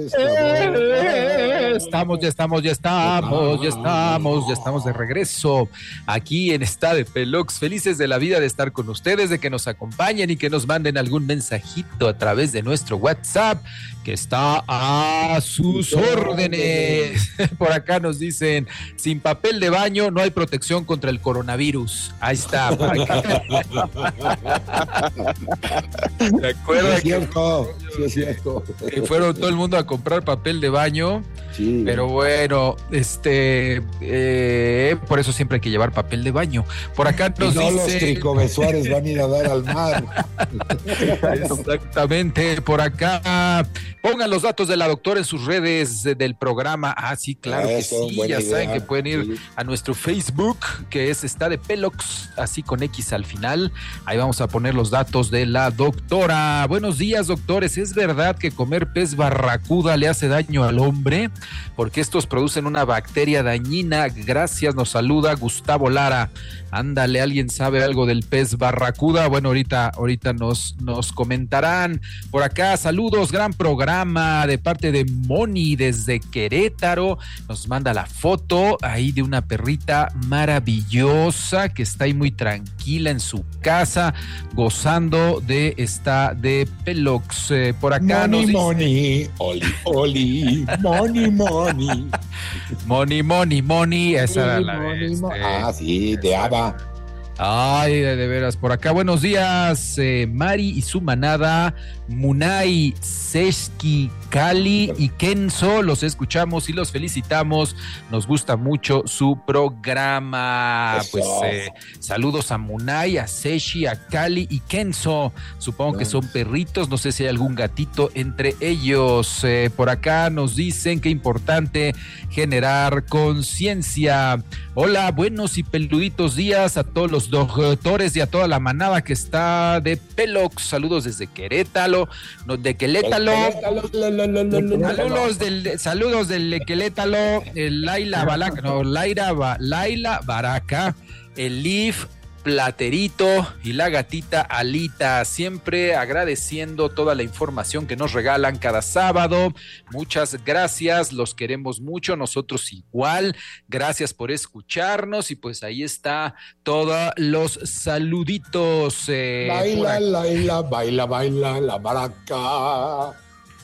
Ya estamos de regreso aquí en Está de Pelox, felices de la vida de estar con ustedes, de que nos acompañen y que nos manden algún mensajito a través de nuestro WhatsApp, que está a sus órdenes. Por acá nos dicen, sin papel de baño no hay protección contra el coronavirus. Ahí está. Por acá. ¿Se acuerdan? Sí, es cierto. Que fueron todo el mundo a comprar papel de baño? Sí. Pero bueno, por eso siempre hay que llevar papel de baño. Por acá nos no dicen... los tricobesuares van a ir a dar al mar. Exactamente, por acá. Pongan los datos de la doctora en sus redes del programa. Ah, sí, claro que sí. Ya saben que pueden ir a nuestro Facebook, que es Está de Pelox, así con X al final. Ahí vamos a poner los datos de la doctora. Buenos días, doctores. ¿Es verdad que comer pez barracuda le hace daño al hombre? Porque estos producen una bacteria dañina. Gracias, nos saluda Gustavo Lara. Ándale, ¿alguien sabe algo del pez barracuda? Bueno, ahorita nos comentarán. Por acá, saludos, gran programa de parte de Moni desde Querétaro. Nos manda la foto ahí de una perrita maravillosa que está ahí muy tranquila en su casa, gozando de esta de Pelox. Por acá Moni, Moni, Oli, Moni, Moni. Moni, esa era la de sí, de Ava. Ay, de veras, por acá, buenos días, Mari y su manada, Munay, Seshki, Cali y Kenzo, los escuchamos y los felicitamos, nos gusta mucho su programa. Eso. Pues saludos a Munay, a Seshi, a Cali y Kenzo, supongo que son perritos, no sé si hay algún gatito entre ellos. Por acá nos dicen que importante generar conciencia. Hola, buenos y peluditos días a todos los doctores y a toda la manada que está de Pelox. Saludos desde Querétalo, saludos del Querétalo, Laila Baraca, el Leaf, Platerito y la gatita Alita, siempre agradeciendo toda la información que nos regalan cada sábado. Muchas gracias, los queremos mucho, nosotros igual, gracias por escucharnos y pues ahí está todos los saluditos. Baila, la maraca.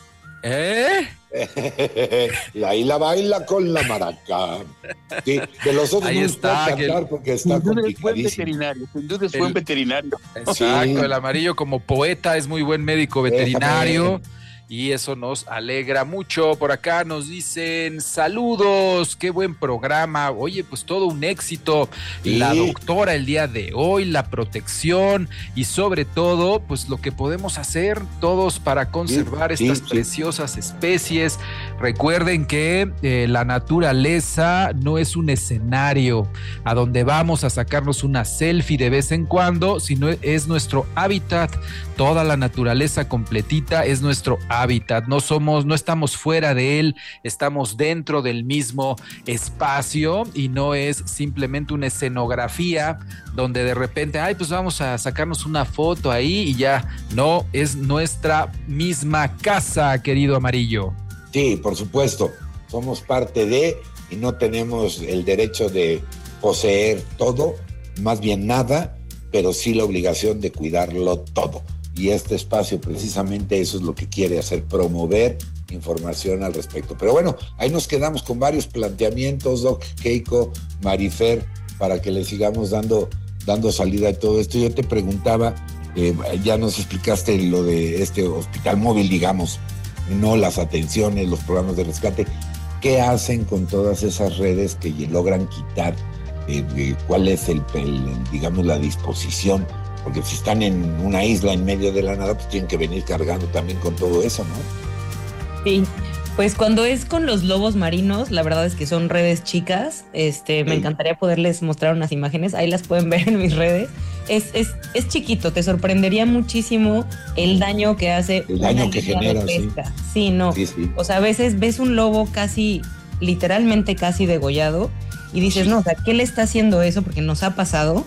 Laila baila con la maraca. Sí, de los otros ahí no está, puedo cantar porque está complicadísimo. Sin duda es buen veterinario. Exacto, el amarillo como poeta es muy buen médico veterinario. Y eso nos alegra mucho. Por acá nos dicen saludos, qué buen programa. Oye, pues todo un éxito. Sí. La doctora el día de hoy, la protección y sobre todo, pues lo que podemos hacer todos para conservar estas preciosas especies. Recuerden que la naturaleza no es un escenario a donde vamos a sacarnos una selfie de vez en cuando, sino es nuestro hábitat. Toda la naturaleza completita es nuestro hábitat, no estamos fuera de él, estamos dentro del mismo espacio y no es simplemente una escenografía donde de repente, pues vamos a sacarnos una foto ahí y ya, no, es nuestra misma casa, querido Amarillo. Sí, por supuesto, somos parte de y no tenemos el derecho de poseer todo, más bien nada, pero sí la obligación de cuidarlo todo. Y este espacio precisamente eso es lo que quiere hacer, promover información al respecto. Pero bueno, ahí nos quedamos con varios planteamientos, Doc, Keiko, Marifer, para que le sigamos dando salida a todo esto. Yo te preguntaba, ya nos explicaste lo de este hospital móvil, digamos, no las atenciones, los programas de rescate. ¿Qué hacen con todas esas redes que logran quitar? ¿Cuál es digamos, la disposición? Porque si están en una isla en medio de la nada, pues tienen que venir cargando también con todo eso, ¿no? Sí, pues cuando es con los lobos marinos, la verdad es que son redes chicas. Me encantaría poderles mostrar unas imágenes, ahí las pueden ver en mis redes. Es chiquito, te sorprendería muchísimo el daño que hace. El daño que genera, sí. Sí, no. Sí. O sea, a veces ves un lobo literalmente casi degollado y dices, sí. No, o sea, ¿qué le está haciendo eso? Porque nos ha pasado.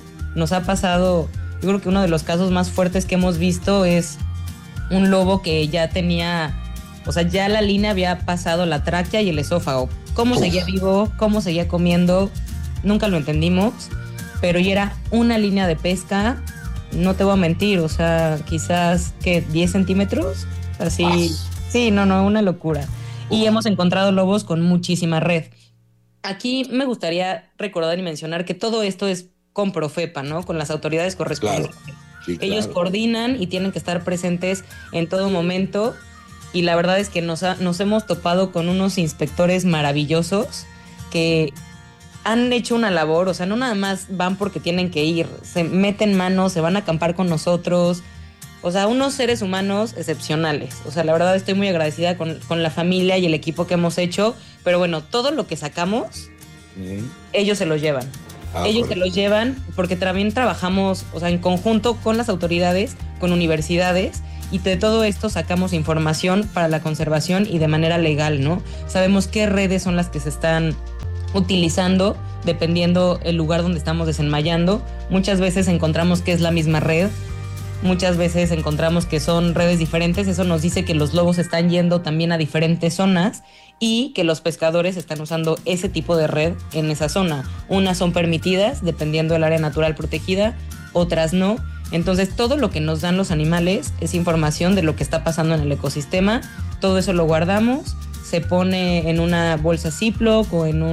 Yo creo que uno de los casos más fuertes que hemos visto es un lobo que ya tenía O sea, ya la línea había pasado la tráquea y el esófago. ¿Cómo seguía vivo? ¿Cómo seguía comiendo? Nunca lo entendimos, pero ya era una línea de pesca, no te voy a mentir, o sea, quizás, ¿qué? 10 centímetros, así, sí, no, una locura. Y hemos encontrado lobos con muchísima red. Aquí me gustaría recordar y mencionar que todo esto es con Profepa, ¿no? Con las autoridades correspondientes. Claro. Sí, claro. Ellos coordinan y tienen que estar presentes en todo momento, y la verdad es que nos hemos topado con unos inspectores maravillosos que han hecho una labor, o sea, no nada más van porque tienen que ir, se meten manos, se van a acampar con nosotros, o sea, unos seres humanos excepcionales. O sea, la verdad estoy muy agradecida con la familia y el equipo que hemos hecho, pero bueno, todo lo que sacamos, ellos se los llevan. Ellos se los llevan porque también trabajamos, o sea, en conjunto con las autoridades, con universidades, y de todo esto sacamos información para la conservación y de manera legal, ¿no? Sabemos qué redes son las que se están utilizando dependiendo el lugar donde estamos desenmayando. Muchas veces encontramos que es la misma red, muchas veces encontramos que son redes diferentes. Eso nos dice que los lobos están yendo también a diferentes zonas y que los pescadores están usando ese tipo de red en esa zona. Unas son permitidas dependiendo del área natural protegida, otras no. Entonces todo lo que nos dan los animales es información de lo que está pasando en el ecosistema. Todo eso lo guardamos, se pone en una bolsa Ziploc o en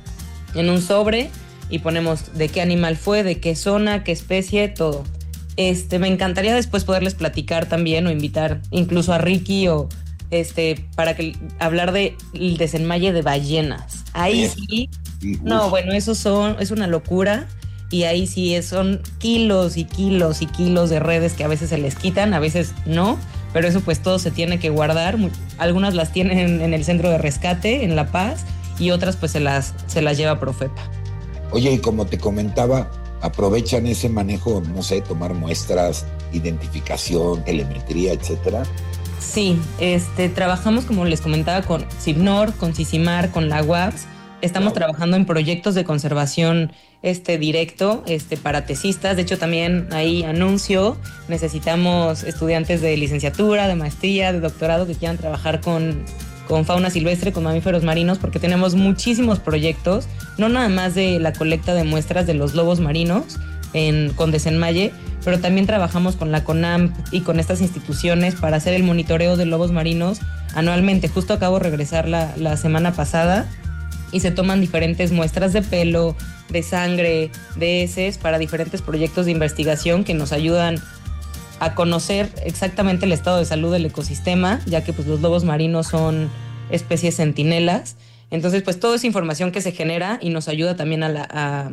un sobre y ponemos de qué animal fue, de qué zona, qué especie, todo. Me encantaría después poderles platicar también o invitar incluso a Ricky o para que hablar del desenmaye de ballenas. Ahí sí, no, bueno, es una locura. Y ahí sí son kilos y kilos y kilos de redes que a veces se les quitan, a veces no, pero eso pues todo se tiene que guardar. Algunas las tienen en el centro de rescate en La Paz y otras pues se las lleva Profepa. Oye, y como te comentaba, aprovechan ese manejo, no sé, tomar muestras, identificación, telemetría, etcétera. Sí, trabajamos, como les comentaba, con CIBNOR, con CICIMAR, con la UAPS. Estamos trabajando en proyectos de conservación directo para tesistas. De hecho, también ahí anuncio, necesitamos estudiantes de licenciatura, de maestría, de doctorado que quieran trabajar con fauna silvestre, con mamíferos marinos, porque tenemos muchísimos proyectos, no nada más de la colecta de muestras de los lobos marinos con desenmaye, pero también trabajamos con la CONAMP y con estas instituciones para hacer el monitoreo de lobos marinos anualmente. Justo acabo de regresar la semana pasada y se toman diferentes muestras de pelo, de sangre, de heces para diferentes proyectos de investigación que nos ayudan a conocer exactamente el estado de salud del ecosistema, ya que pues los lobos marinos son especies centinelas. Entonces pues toda esa información que se genera y nos ayuda también a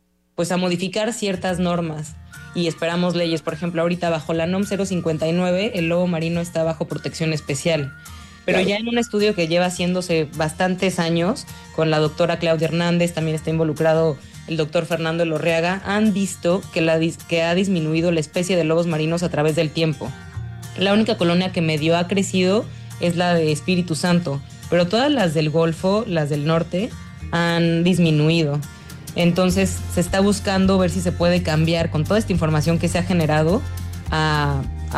modificar ciertas normas y esperamos leyes. Por ejemplo, ahorita bajo la NOM 059 el lobo marino está bajo protección especial. Pero ya en un estudio que lleva haciéndose bastantes años, con la doctora Claudia Hernández, también está involucrado el doctor Fernando Elorriaga, han visto que ha disminuido la especie de lobos marinos a través del tiempo. La única colonia que medio ha crecido es la de Espíritu Santo, pero todas las del Golfo, las del norte, han disminuido. Entonces se está buscando ver si se puede cambiar con toda esta información que se ha generado a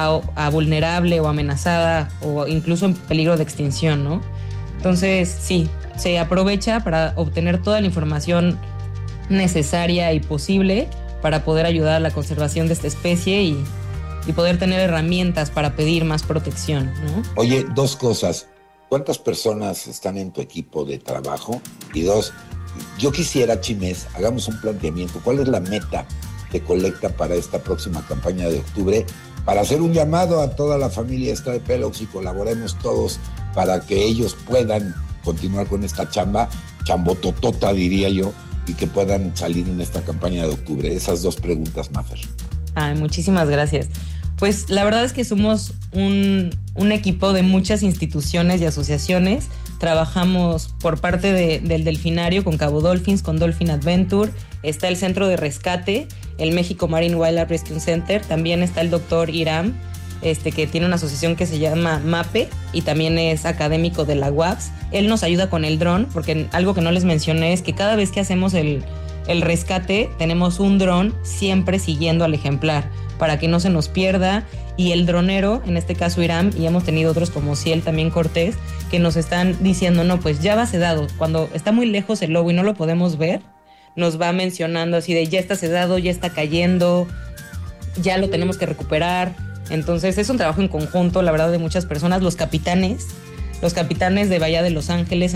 vulnerable o amenazada o incluso en peligro de extinción, ¿no? Entonces, sí, se aprovecha para obtener toda la información necesaria y posible para poder ayudar a la conservación de esta especie y poder tener herramientas para pedir más protección, ¿no? Oye, dos cosas. ¿Cuántas personas están en tu equipo de trabajo? Y dos, yo quisiera, Chimes, hagamos un planteamiento. ¿Cuál es la meta de colecta para esta próxima campaña de octubre? Para hacer un llamado a toda la familia de Pelox y colaboremos todos para que ellos puedan continuar con esta chambototota, diría yo, y que puedan salir en esta campaña de octubre. Esas dos preguntas, Mafer. Muchísimas gracias. Pues la verdad es que somos un equipo de muchas instituciones y asociaciones. Trabajamos por parte del Delfinario con Cabo Dolphins, con Dolphin Adventure. Está el Centro de Rescate, el México Marine Wildlife Rescue Center. También está el doctor Iram, que tiene una asociación que se llama MAPE y también es académico de la UAPS. Él nos ayuda con el dron, porque algo que no les mencioné es que cada vez que hacemos el el rescate, tenemos un dron siempre siguiendo al ejemplar para que no se nos pierda, y el dronero, en este caso Irán, y hemos tenido otros como Ciel, también Cortés, que nos están diciendo, no, pues ya va sedado. Cuando está muy lejos el lobo y no lo podemos ver, nos va mencionando así de ya está sedado, ya está cayendo, ya lo tenemos que recuperar. Entonces es un trabajo en conjunto, la verdad, de muchas personas. Los capitanes de Bahía de Los Ángeles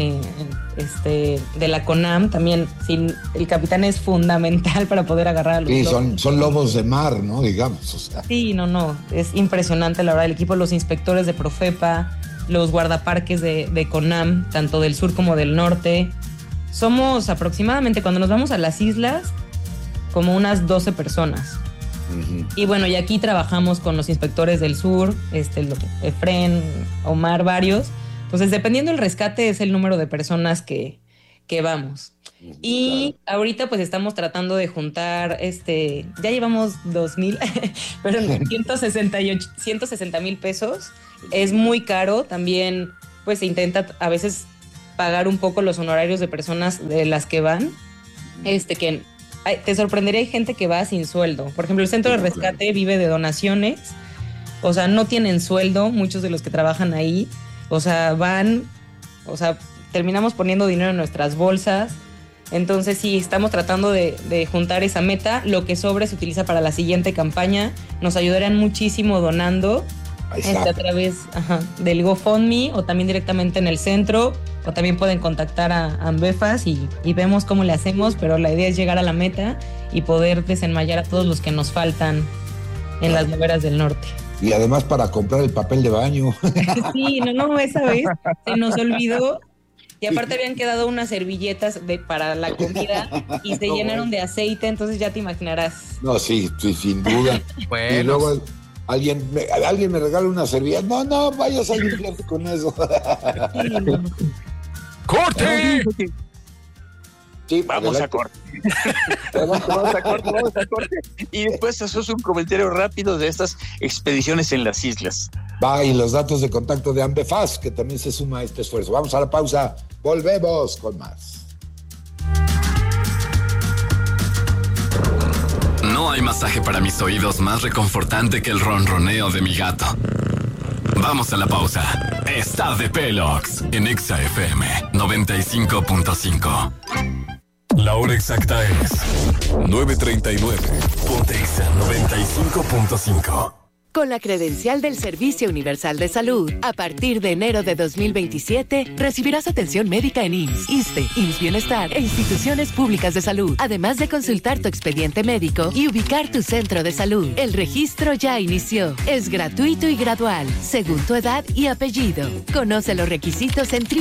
de la CONAM también, el capitán es fundamental para poder agarrar a los lobos. Son lobos de mar, ¿no? Digamos. O sea. Sí, no, es impresionante, la verdad, el equipo, los inspectores de Profepa, los guardaparques de CONAM, tanto del sur como del norte. Somos aproximadamente, cuando nos vamos a las islas, como unas 12 personas. Uh-huh. Y bueno, y aquí trabajamos con los inspectores del sur, Efren, Omar, varios. Entonces, dependiendo del rescate, es el número de personas que vamos. Y ahorita pues estamos tratando de juntar, ya llevamos 2,000, pero 160,000 pesos. Es muy caro, también pues se intenta a veces pagar un poco los honorarios de personas de las que van, que te sorprendería, hay gente que va sin sueldo. Por ejemplo, el centro de rescate vive de donaciones, o sea, no tienen sueldo muchos de los que trabajan ahí, o sea, terminamos poniendo dinero en nuestras bolsas. Entonces sí, estamos tratando de juntar esa meta. Lo que sobre se utiliza para la siguiente campaña. Nos ayudarían muchísimo donando a través del GoFundMe, o también directamente en el centro, o también pueden contactar a Ambefas y vemos cómo le hacemos, pero la idea es llegar a la meta y poder desenmayar a todos los que nos faltan en las neveras del norte. Y además para comprar el papel de baño. Sí, no, esa vez se nos olvidó. Y aparte habían quedado unas servilletas para la comida y se llenaron de aceite, entonces ya te imaginarás. No, sí, sin duda. Bueno. Y luego alguien me regala una servilleta. No, vayas a limpiarte con eso. ¡Corte! Sí, vamos a corte. Vamos a corte. Y después haces un comentario rápido de estas expediciones en las islas. Y los datos de contacto de Ambefas, que también se suma a este esfuerzo. Vamos a la pausa. Volvemos con más. No hay masaje para mis oídos más reconfortante que el ronroneo de mi gato. Vamos a la pausa. Está de Pelox en Exa FM 95.5. La hora exacta es 9:39. Ponte Exa 95.5. Con la credencial del Servicio Universal de Salud, a partir de enero de 2027, recibirás atención médica en IMSS, ISSSTE, IMSS Bienestar e instituciones públicas de salud, además de consultar tu expediente médico y ubicar tu centro de salud. El registro ya inició. Es gratuito y gradual, según tu edad y apellido. Conoce los requisitos en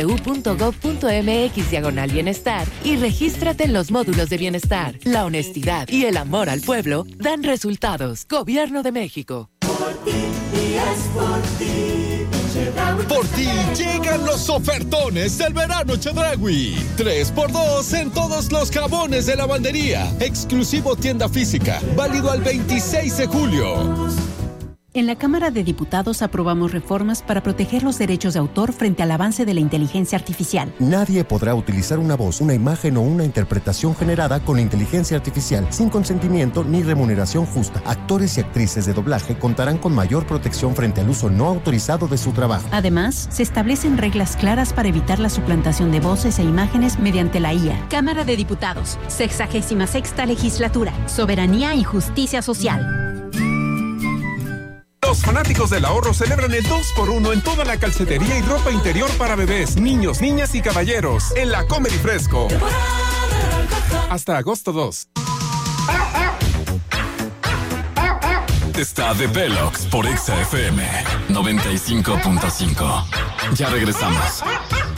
www.gov.mx/bienestar y regístrate en los módulos de bienestar. La honestidad y el amor al pueblo dan resultados. Gobierno de México. Por ti llegan los ofertones del verano Chedraui. 3x2 en todos los jabones de lavandería. Exclusivo tienda física. Válido al 26 de julio. En la Cámara de Diputados aprobamos reformas para proteger los derechos de autor frente al avance de la inteligencia artificial. Nadie podrá utilizar una voz, una imagen o una interpretación generada con la inteligencia artificial sin consentimiento ni remuneración justa. Actores y actrices de doblaje contarán con mayor protección frente al uso no autorizado de su trabajo. Además, se establecen reglas claras para evitar la suplantación de voces e imágenes mediante la IA. Cámara de Diputados, 66ª Legislatura, Soberanía y Justicia Social. Los fanáticos del ahorro celebran el 2x1 en toda la calcetería y ropa interior para bebés, niños, niñas y caballeros en la Comer y Fresco. Hasta agosto 2. Está de Pelox por Exa FM 95.5. Ya regresamos.